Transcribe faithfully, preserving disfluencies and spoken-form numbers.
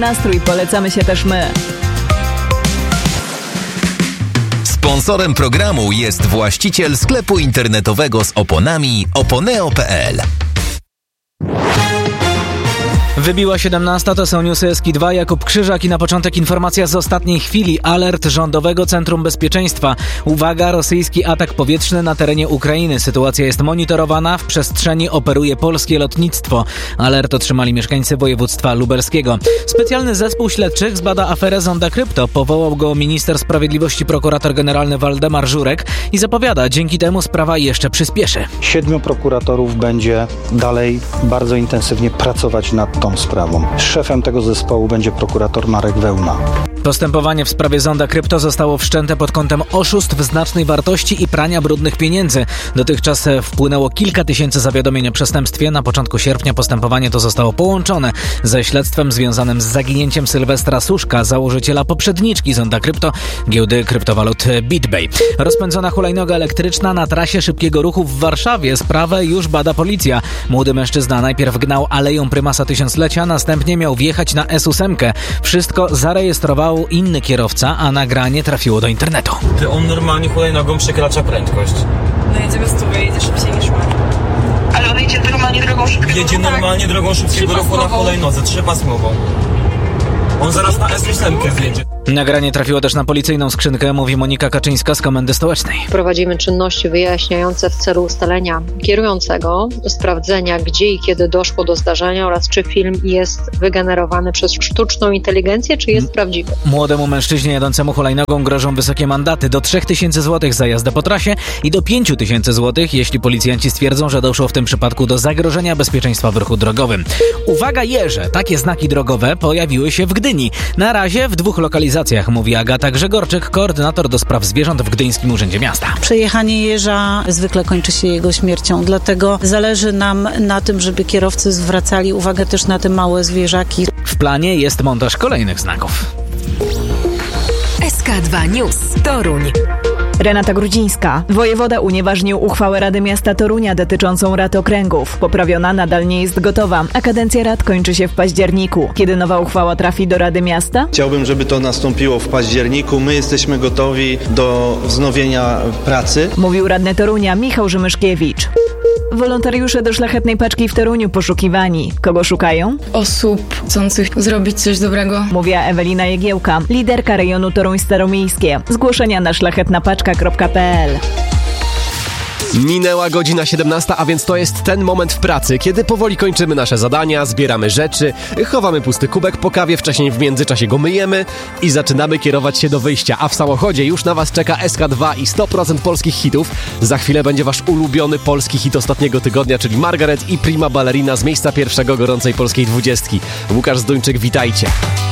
Nastrój polecamy się też my. Sponsorem programu jest właściciel sklepu internetowego z oponami oponeo kropka pe el. Wybiła siedemnasta, to są newsy Eski dwa, Jakub Krzyżak i na początek informacja z ostatniej chwili. Alert Rządowego Centrum Bezpieczeństwa. Uwaga, rosyjski atak powietrzny na terenie Ukrainy. Sytuacja jest monitorowana, w przestrzeni operuje polskie lotnictwo. Alert otrzymali mieszkańcy województwa lubelskiego. Specjalny zespół śledczych zbada aferę Zonda Krypto. Powołał go minister sprawiedliwości prokurator generalny Waldemar Żurek i zapowiada, dzięki temu sprawa jeszcze przyspieszy. Siedmiu prokuratorów będzie dalej bardzo intensywnie pracować nad tą sprawą. Szefem tego zespołu będzie prokurator Marek Wełna. Postępowanie w sprawie Zonda Krypto zostało wszczęte pod kątem oszustw znacznej wartości i prania brudnych pieniędzy. Dotychczas wpłynęło kilka tysięcy zawiadomień o przestępstwie. Na początku sierpnia postępowanie to zostało połączone ze śledztwem związanym z zaginięciem Sylwestra Suszka, założyciela poprzedniczki Zonda Krypto, giełdy kryptowalut BitBay. Rozpędzona hulajnoga elektryczna na trasie szybkiego ruchu w Warszawie. Sprawę już bada policja. Młody mężczyzna najpierw gnał aleją Prymasa Tysiąclecia, następnie miał wjechać na S ósem. Wszystko zarejestrował inny kierowca, a nagranie trafiło do internetu. Ty on normalnie hulajnogą przekracza prędkość. No jedzie bez stówy, jedzie szybciej niż my. Ale on jedzie normalnie drogą szybkiego Jedzie ruchu, normalnie tak? drogą szybkiego ruchu na hulajnodze, trzypasmową. On zaraz na S ósem zjedzie. Nagranie trafiło też na policyjną skrzynkę, mówi Monika Kaczyńska z Komendy Stołecznej. Prowadzimy czynności wyjaśniające w celu ustalenia kierującego, sprawdzenia gdzie i kiedy doszło do zdarzenia oraz czy film jest wygenerowany przez sztuczną inteligencję, czy jest prawdziwy. Młodemu mężczyźnie jadącemu hulajnogą grożą wysokie mandaty do trzech tysięcy złotych za jazdę po trasie i do pięć tysięcy złotych, jeśli policjanci stwierdzą, że doszło w tym przypadku do zagrożenia bezpieczeństwa w ruchu drogowym. Uwaga jeże, takie znaki drogowe pojawiły się w Gdyni. Na razie w dwóch lokalizacjach, mówi Agata Grzegorczyk, koordynator do spraw zwierząt w Gdyńskim Urzędzie Miasta. Przejechanie jeża zwykle kończy się jego śmiercią, dlatego zależy nam na tym, żeby kierowcy zwracali uwagę też na te małe zwierzaki. W planie jest montaż kolejnych znaków. S K dwa News Toruń. Renata Grudzińska. Wojewoda unieważnił uchwałę Rady Miasta Torunia dotyczącą rad okręgów. Poprawiona nadal nie jest gotowa, a kadencja rad kończy się w październiku. Kiedy nowa uchwała trafi do Rady Miasta? Chciałbym, żeby to nastąpiło w październiku. My jesteśmy gotowi do wznowienia pracy. Mówił radny Torunia Michał Rzymyszkiewicz. Wolontariusze do Szlachetnej Paczki w Toruniu poszukiwani. Kogo szukają? Osób chcących zrobić coś dobrego. Mówiła Ewelina Jegiełka, liderka rejonu Toruń Staromiejskie. Zgłoszenia na szlachetna paczka kropka pe el. Minęła godzina siedemnasta, a więc to jest ten moment w pracy, kiedy powoli kończymy nasze zadania, zbieramy rzeczy, chowamy pusty kubek po kawie, wcześniej w międzyczasie go myjemy i zaczynamy kierować się do wyjścia. A w samochodzie już na Was czeka S K dwa i sto procent polskich hitów. Za chwilę będzie Wasz ulubiony polski hit ostatniego tygodnia, czyli Margaret i Prima Ballerina z miejsca pierwszego gorącej polskiej dwudziestki. Łukasz Zduńczyk, witajcie.